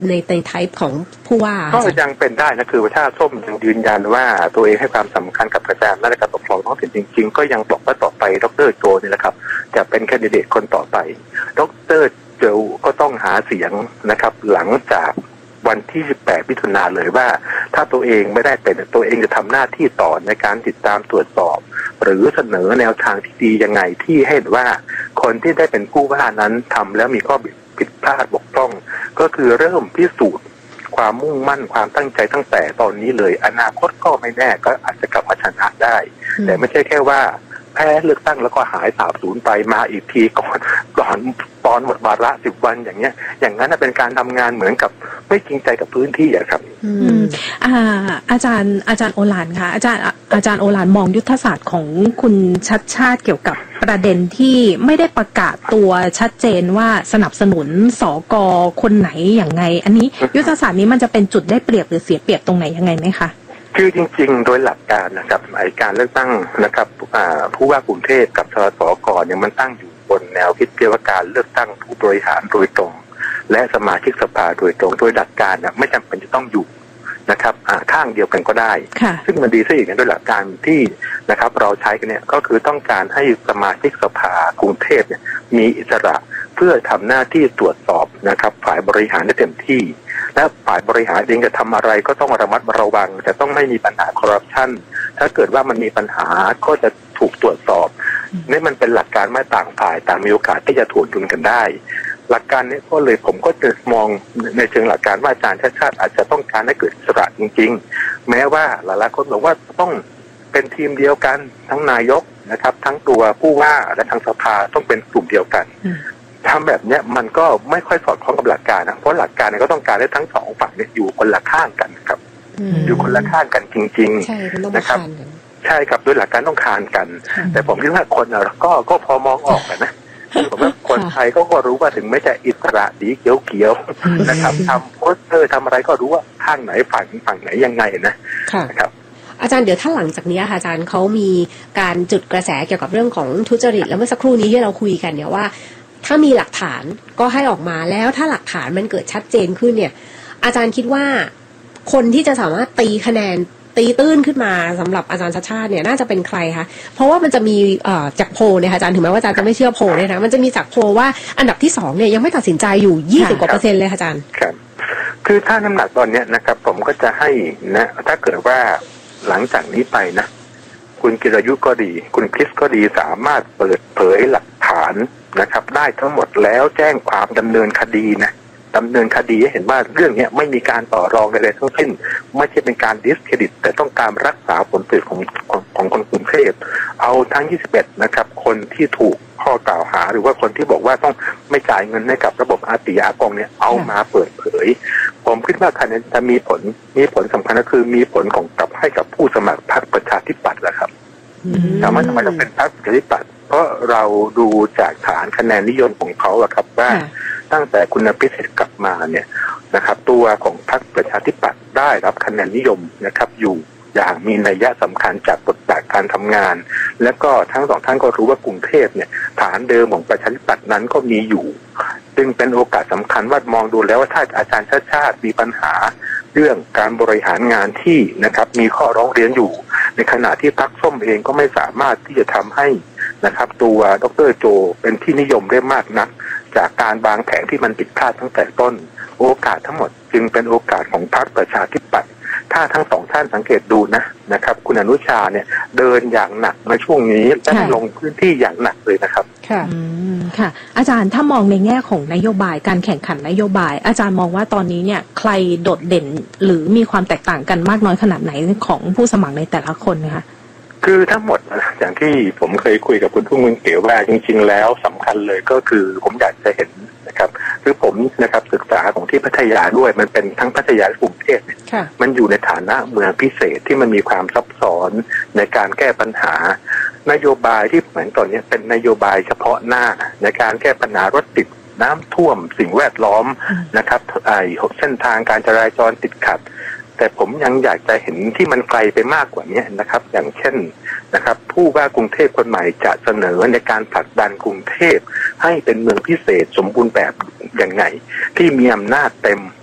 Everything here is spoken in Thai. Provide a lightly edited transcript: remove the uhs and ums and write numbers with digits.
ในไทป์ของผู้ว่าก็ยังเป็นได้นะคือถ้าส้มยังยืนยันว่าตัวเองให้ความสำคัญกับกระจายอำนาจในการปกครองท้องถิ่นจริงๆก็ยังบอกว่าต่อไปดร.โจนี่แหละครับจะเป็นแคนดิเดตคนต่อไปดร.โจก็ต้องหาเสียงนะครับหลังจากวันที่18มิถุนายนเลยว่าถ้าตัวเองไม่ได้เป็นตัวเองจะทำหน้าที่ต่อในการติดตามตรวจสอบหรือเสนอแนวทางที่ดียังไงที่ให้เห็นว่าคนที่ได้เป็นผู้ว่านั้นทำแล้วมีข้อผิดพลาดบกพร่องก็คือเริ่มพิสูจน์ความมุ่งมั่นความตั้งใจตั้งแต่ตอนนี้เลยอนาคตก็ไม่แน่ก็อาจจะกลับมาชนะได้แต่ไม่ใช่แค่ว่าแพ้เลือกตั้งแล้วก็หาย30ไปมาอีกทีก่อนตอนหมดวาระ10 วันอย่างเงี้ยอย่างนั้นเป็นการทำงานเหมือนกับไม่จริงใจกับพื้นที่อะครับอาจารย์โอฬารค่ะอาจารย์โอฬารมองยุทธศาสตร์ของคุณชัชชาติเกี่ยวกับประเด็นที่ไม่ได้ประกาศตัวชัดเจนว่าสนับสนุนสก.คนไหนอย่างไงอันนี้ยุทธศาสตร์นี้มันจะเป็นจุดได้เปรียบหรือเสียเปรียบตรงไหนยังไงไหมคะคือจริงๆโดยหลักการนะครับการเลือกตั้งนะครับผู้ว่ากรุงเทพกับสก.เนี่ยมันตั้งอยู่บนแนวคิดเกี่ยวกับการเลือกตั้งผู้บริหารโดยตรงและสมาชิกสภาโดยตรงโดยหลักการไม่จำเป็นจะต้องอยู่นะครับข้างเดียวกันก็ได้ซึ่งมันดีซะอีกนะโดยหลักการที่นะครับเราใช้กันเนี่ยก็คือต้องการให้สมาชิกสภากรุงเทพเนี่ยมีอิสระเพื่อทำหน้าที่ตรวจสอบนะครับฝ่ายบริหารได้เต็มที่และฝ่ายบริหารเองจะทำอะไรก็ต้องระมัดระวังจะต้องไม่มีปัญหาคอร์รัปชันถ้าเกิดว่ามันมีปัญหาก็จะถูกตรวจสอบนี่มันเป็นหลักการไม่ต่างฝ่ายต่างมีโอกาสที่จะถ่วงดุลกันได้หลักการนี้ก็เลยผมก็จะมองในเชิงหลักการว่าอาจารย์ชาติชาติอาจจะต้องการให้เกิดอิสระจริงๆแม้ว่าหลายๆคนบอกว่าต้องเป็นทีมเดียวกันทั้งนายกนะครับทั้งตัวผู้ว่าและทั้งสภาต้องเป็นกลุ่มเดียวกันทำแบบนี้มันก็ไม่ค่อยสอดคล้องกับหลักการนะเพราะหลักการเนี่ยก็ต้องการให้ทั้งสองฝั่งเนี่ยอยู่คนละข้างกันครับอยู่คนละข้างกันจริงๆนะครับใช่ครับโดยหลักการต้องคานกันแต่ผมคิดว่าคนก็พอมองออกนะผมว่าคนไทยก็รู้ว่าถึงไม่จะอิสระดีเขียวๆนะครับทำโปสเตอร์ทำอะไรก็รู้ว่าข้างไหนฝั่งไหนยังไงนะครับอาจารย์เดี๋ยวถ้าหลังจากนี้ค่ะอาจารย์เขามีการจุดกระแสเกี่ยวกับเรื่องของทุจริตแล้วเมื่อสักครู่นี้ที่เราคุยกันเนี่ยว่าถ้ามีหลักฐานก็ให้ออกมาแล้วถ้าหลักฐานมันเกิดชัดเจนขึ้นเนี่ยอาจารย์คิดว่าคนที่จะสามารถตีคะแนนตีตื้นขึ้นมาสำหรับอาจารย์ชัชชาติเนี่ยน่าจะเป็นใครคะเพราะว่ามันจะมีจากโพลเนี่ยอาจารย์ถึงแม้ว่าอาจารย์จะไม่เชื่อโพลเนี่ยนะมันจะมีจากโพลว่าอันดับที่2เนี่ยยังไม่ตัดสินใจอยู่20%กว่าเลยอาจารย์ครับคือถ้าน้ำหนักตอนนี้นะครับผมก็จะให้นะถ้าเกิดว่าหลังจากนี้ไปนะคุณกิรยุก็ดีคุณคริสก็ดีสามารถเปิดเผยหลักฐานนะครับได้ทั้งหมดแล้วแจ้งความดำเนินคดีนะดำเนินคดีให้เห็นว่าเรื่องนี้ไม่มีการต่อรองอะไรทั้งสิ้นไม่ใช่เป็นการดิสเครดิตแต่ต้องการรักษาผลประโยชน์ของคนกรุงเทพเอาทั้ง21นะครับคนที่ถูกข้อกล่าวหาหรือว่าคนที่บอกว่าต้องไม่จ่ายเงินให้กับระบบอาติยากองเนี่ยเอามาเปิดเผยผมคิดว่าคะแนนจะมีผลสำคัญก็คือมีผลของกับให้กับผู้สมัครพรรคประชาธิปัตย์แหละครับถามว่าทำไมต้องเป็นพรรคประชาธิปัตย์เพราะเราดูจากฐานคะแนนนิยมของเขาอะครับว่าตั้งแต่คุณพิเศษกลับมาเนี่ยนะครับตัวของพรรคประชาธิปัตย์ได้รับคะแนนนิยมนะครับอยู่อย่างมีนัยยะสำคัญจากบทบาทการทำงานและก็ทั้งสองท่านก็รู้ว่ากรุงเทพเนี่ยฐานเดิมของประชาธิปัตย์นั้นก็มีอยู่จึงเป็นโอกาสสำคัญว่ามองดูแล้วว่าถ้าอาจารย์ชาติชาติมีปัญหาเรื่องการบริหารงานที่นะครับมีข้อร้องเรียนอยู่ในขณะที่พรรคส้มเองก็ไม่สามารถที่จะทำให้นะครับตัวดร.โจเป็นที่นิยมได้มากนักจากการวางแผนที่มันผิดพลาดตั้งแต่ต้นโอกาสทั้งหมดจึงเป็นโอกาสของพรรคประชาธิปัตย์ถ้าทั้งสองท่านสังเกตดูนะครับคุณอนุชาเนี่ยเดินอย่างหนักในช่วงนี้และลงพื้นที่อย่างหนักเลยนะครับค่ะอาจารย์ถ้ามองในแง่ของนโยบายการแข่งขันนโยบายอาจารย์มองว่าตอนนี้เนี่ยใครโดดเด่นหรือมีความแตกต่างกันมากน้อยขนาดไหนของผู้สมัครในแต่ละคนนะคะคือทั้งหมดอย่างที่ผมเคยคุยกับคุณทุ่งเมืองเก๋ว่าจริงๆแล้วสำคัญเลยก็คือผมอยากจะเห็นนะครับคือผมนะครับศึกษาของที่พัทยาด้วยมันเป็นทั้งพัทยาและกรุงเทพมันอยู่ในฐานะเมืองพิเศษที่มันมีความซับซ้อนในการแก้ปัญหานโยบายที่เหมือนตอนนี้เป็นนโยบายเฉพาะหน้าในการแก้ปัญหารถติดน้ำท่วมสิ่งแวดล้อมนะครับเส้นทางการจราจรติดขัดแต่ผมยังอยากจะเห็นที่มันไกลไปมากกว่านี้นะครับอย่างเช่นนะครับผู้ว่ากรุงเทพคนใหม่จะเสนอในการผลักดันกรุงเทพให้เป็นเมืองพิเศษสมบูรณ์แบบยังไงที่มีอำนาจเต็ม